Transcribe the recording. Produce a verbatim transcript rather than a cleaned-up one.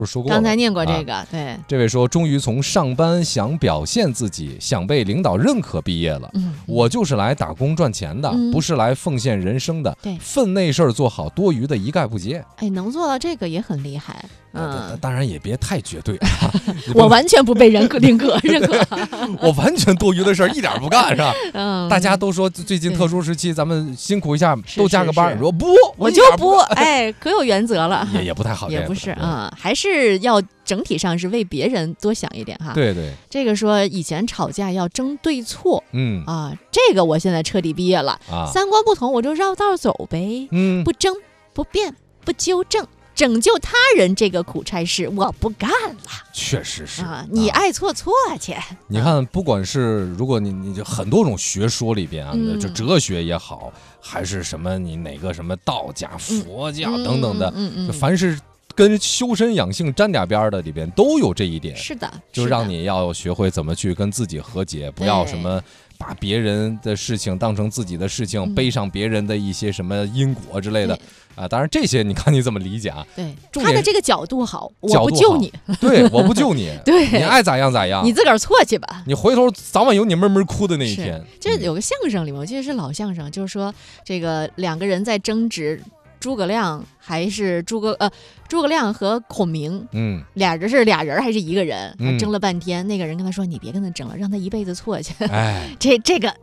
不是说过了？ 刚才念过这个， 啊、 对。 这位说，终于从上班想表现自己、想被领导认可毕业了。 嗯， 我就是来打工赚钱的， 嗯、 不是来奉献人生的。 对， 分内事儿做好，多余的一概不接。 哎，能做到这个也很厉害。 嗯，当然也别太绝对啊。 我完全不被人可认可认可， 我完全多余的事儿一点不干，是吧？ 嗯， 大家都说最近特殊时期，咱们辛苦一下，都加个班。说不， 我就不，哎，可有原则了。 也也不太好， 也不是啊、嗯，还是要整体上是为别人多想一点哈。 对对， 这个说以前吵架要争对错， 嗯啊，这个我现在彻底毕业了啊， 三观不同我就绕道走呗， 嗯， 不争不辩不纠正。拯救他人这个苦差事我不干了， 确实是啊！你爱错错去。啊、 你看，不管是如果你你就很多种学说里边啊，嗯、就哲学也好，还是什么你哪个什么道家、佛家等等的， 嗯嗯嗯嗯、 凡是跟修身养性沾点边的里边都有这一点。 是的， 就让你要学会怎么去跟自己和解，不要什么把别人的事情当成自己的事情，嗯、背上别人的一些什么因果之类的。啊，当然这些你看你怎么理解啊？ 对，他的这个角度好， 我不救你， 对，我不救你， 对， 你爱咋样咋样， 你自个儿错去吧。 你回头早晚有你闷闷哭的那一天。 这有个相声里面，我记得是老相声，就是说这个两个人在争执。诸葛亮还是诸葛呃，诸葛亮和孔明， 嗯， 俩人是俩人还是一个人？ 嗯、 争了半天，那个人跟他说：“你别跟他争了，让他一辈子错去。” 哎， 这这个